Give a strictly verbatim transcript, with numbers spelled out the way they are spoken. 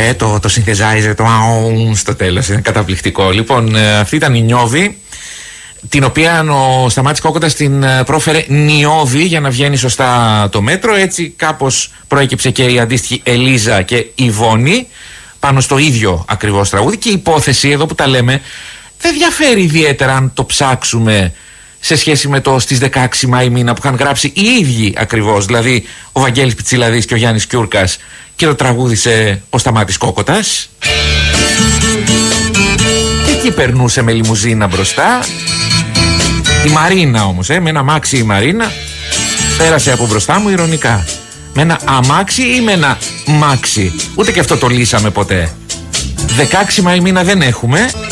Ε, το, το synthesizer, το αουν στο τέλος είναι καταπληκτικό. Λοιπόν, αυτή ήταν η Νιώβη, την οποία ο Σταμάτης Κόκοτας την πρόφερε Νιώβη για να βγαίνει σωστά το μέτρο. Έτσι κάπως προέκυψε και η αντίστοιχη Ελίζα και Ιβόνη πάνω στο ίδιο ακριβώς τραγούδι. Και η υπόθεση εδώ που τα λέμε δεν διαφέρει ιδιαίτερα αν το ψάξουμε σε σχέση με το στις δεκαέξι Μάη μήνα που είχαν γράψει οι ίδιοι ακριβώς, δηλαδή ο Βαγγέλης Πιτσιλαδής και ο Γιάννης Κιούρκας, και το τραγούδισε ο Σταμάτης Κόκοτας. Και εκεί περνούσε με λιμουζίνα μπροστά η Μαρίνα όμως, ε, με ένα αμάξι η Μαρίνα πέρασε από μπροστά μου ειρωνικά. Με ένα αμάξι ή με ένα μάξι? Ούτε και αυτό το λύσαμε ποτέ. δεκαέξι Μάη μήνα δεν έχουμε.